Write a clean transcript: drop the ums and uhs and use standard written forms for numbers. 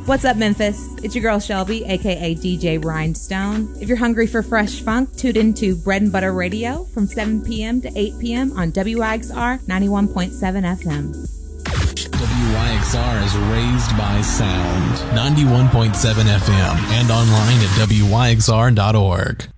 What's up, Memphis? It's your girl Shelby, aka DJ Rhinestone. If you're hungry for fresh funk, tune into Bread and Butter Radio from 7 p.m. to 8 p.m. on WYXR 91.7 FM. WYXR is raised by sound. 91.7 FM and online at WYXR.org.